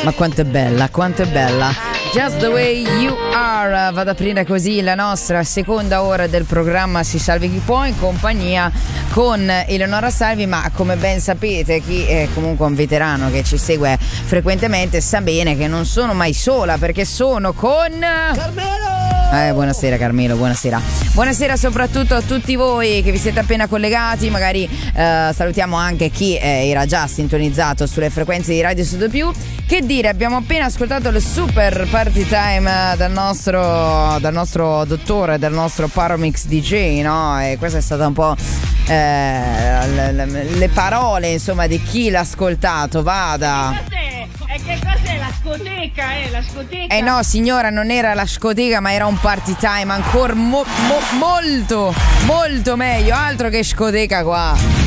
Ma quanto è bella, quanto è bella. Just the way you are. Vado ad aprire così la nostra seconda ora del programma Si Salvi Chi Può, in compagnia con Eleonora Salvi, ma come ben sapete, chi è comunque un veterano che ci segue frequentemente sa bene che non sono mai sola, perché sono con Carmelo! Buonasera Carmelo, buonasera. Buonasera soprattutto a tutti voi che vi siete appena collegati, magari salutiamo anche chi era già sintonizzato sulle frequenze di Radio Studio Più. Che dire, abbiamo appena ascoltato il super party time dal nostro dottore, dal nostro Paromix DJ, no? E questa è stata un po' le parole, insomma, di chi l'ha ascoltato. Vada. Che cos'è la scoteca? La scoteca? No signora, non era la scoteca, ma era un party time ancora molto, molto meglio. Altro che scoteca qua.